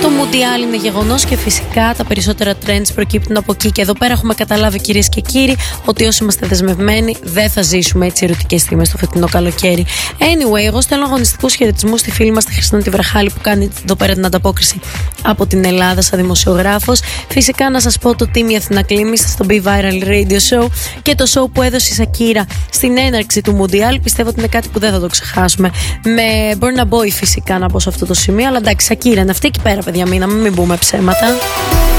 Το Μουντιάλ είναι γεγονός και φυσικά τα περισσότερα trends προκύπτουν από εκεί. Και εδώ πέρα έχουμε καταλάβει, κυρίες και κύριοι, ότι όσοι είμαστε δεσμευμένοι δεν θα ζήσουμε έτσι ερωτικές στιγμές το φετινό καλοκαίρι. Anyway, εγώ στέλνω αγωνιστικούς χαιρετισμούς στη φίλη μας τη Χριστίνα τη Βραχάλη που κάνει εδώ πέρα την ανταπόκριση από την Ελλάδα σαν δημοσιογράφος. Φυσικά να σας πω το Team Αθηνά Κλίμης στο Be Viral Radio Show και το show που έδωσε η Σακύρα στην έναρξη του Μουντιάλ. Πιστεύω ότι είναι κάτι που δεν θα το ξεχάσουμε. Με Burna Boy φυσικά να πω σε αυτό το σημείο. Αλλά εντάξει, Σακύρα είναι αυτή εκεί πέρα, παιδιά, μην πούμε ψέματα.